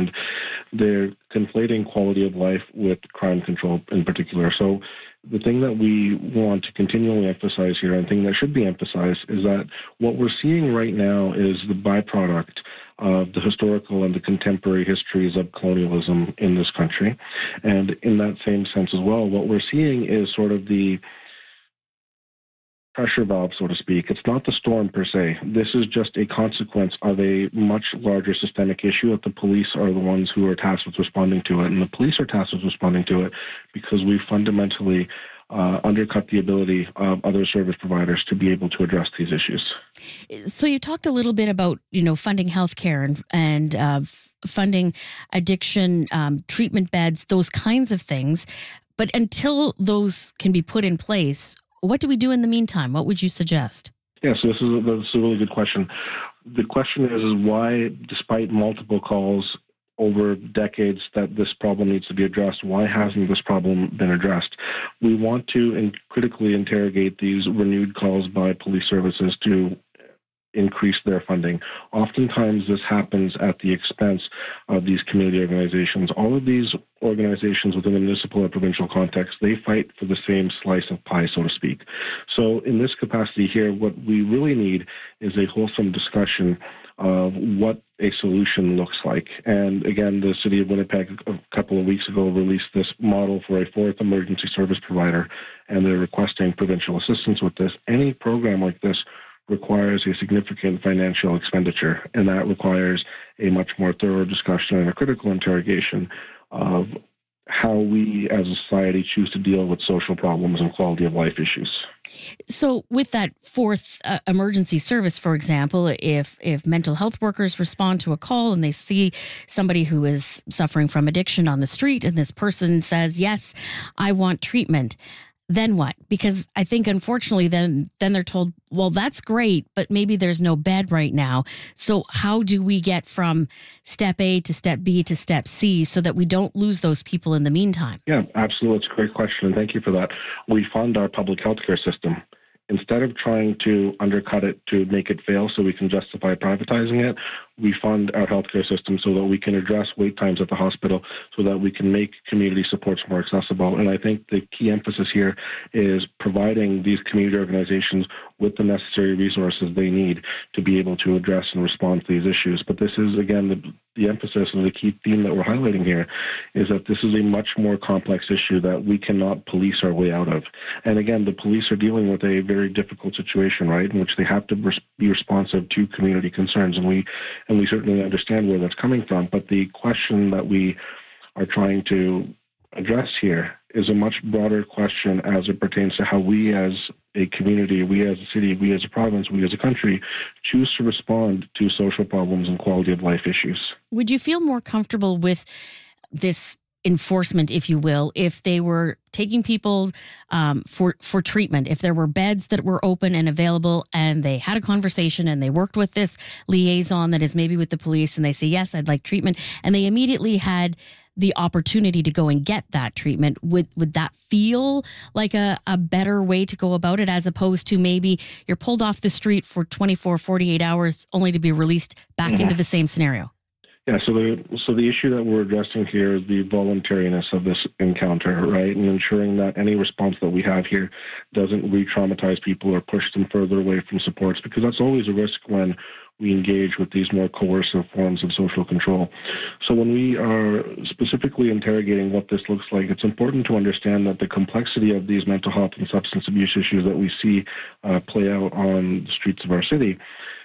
and they're conflating quality of life with crime control in particular. So the thing that we want to continually emphasize here, and the thing that should be emphasized, is that what we're seeing right now is the byproduct of the historical and the contemporary histories of colonialism in this country. And in that same sense as well, what we're seeing is sort of the pressure valve, so to speak. It's not the storm per se. This is just a consequence of a much larger systemic issue that the police are the ones who are tasked with responding to it. And the police are tasked with responding to it because we fundamentally undercut the ability of other service providers to be able to address these issues. So you talked a little bit about, funding healthcare and funding addiction treatment beds, those kinds of things. But until those can be put in place, what do we do in the meantime? What would you suggest? Yeah, so that's a really good question. The question is why, despite multiple calls over decades that this problem needs to be addressed, why hasn't this problem been addressed? We want to critically interrogate these renewed calls by police services to increase their funding. Oftentimes this happens at the expense of these community organizations. All of these organizations within the municipal or provincial context, they fight for the same slice of pie, so to speak. So in this capacity here, what we really need is a wholesome discussion of what a solution looks like. And again, the City of Winnipeg a couple of weeks ago released this model for a fourth emergency service provider, and they're requesting provincial assistance with this. Any program like this requires a significant financial expenditure, and that requires a much more thorough discussion and a critical interrogation of how we as a society choose to deal with social problems and quality of life issues. So with that fourth emergency service, for example, if mental health workers respond to a call and they see somebody who is suffering from addiction on the street and this person says, yes, I want treatment, then what? Because I think, unfortunately, then they're told, well, that's great, but maybe there's no bed right now. So how do we get from step A to step B to step C so that we don't lose those people in the meantime? Yeah, absolutely. It's a great question, and thank you for that. We fund our public healthcare system. Instead of trying to undercut it to make it fail so we can justify privatizing it, we fund our healthcare system so that we can address wait times at the hospital, so that we can make community supports more accessible. And I think the key emphasis here is providing these community organizations with the necessary resources they need to be able to address and respond to these issues. But this is, again, the emphasis and the key theme that we're highlighting here is that this is a much more complex issue that we cannot police our way out of. And again, the police are dealing with a very difficult situation, right, in which they have to be responsive to community concerns. And we certainly understand where that's coming from. But the question that we are trying to address here is a much broader question as it pertains to how we as a community, we as a city, we as a province, we as a country choose to respond to social problems and quality of life issues. Would you feel more comfortable with this enforcement, if you will, if they were taking people for treatment, if there were beds that were open and available and they had a conversation and they worked with this liaison that is maybe with the police and they say, yes, I'd like treatment, and they immediately had the opportunity to go and get that treatment, would that feel like a better way to go about it, as opposed to maybe you're pulled off the street for 24, 48 hours only to be released back into the same scenario? Yeah, so the issue that we're addressing here is the voluntariness of this encounter, right? And ensuring that any response that we have here doesn't re-traumatize people or push them further away from supports, because that's always a risk when we engage with these more coercive forms of social control. So when we are specifically interrogating what this looks like, it's important to understand that the complexity of these mental health and substance abuse issues that we see play out on the streets of our city,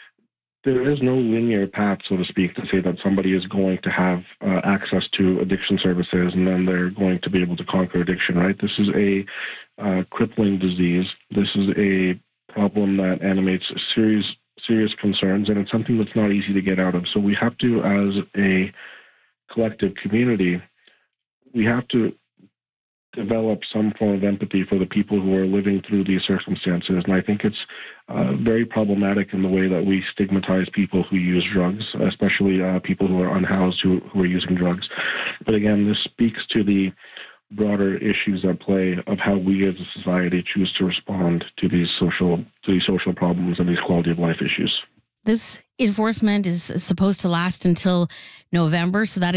there is no linear path, so to speak, to say that somebody is going to have access to addiction services and then they're going to be able to conquer addiction, right? This is a crippling disease. This is a problem that animates serious concerns, and it's something that's not easy to get out of. So we have to, as a collective community, we have to develop some form of empathy for the people who are living through these circumstances. And I think it's very problematic in the way that we stigmatize people who use drugs, especially people who are unhoused who are using drugs. But again, this speaks to the broader issues at play of how we as a society choose to respond to these social problems and these quality of life issues. This enforcement is supposed to last until November, so that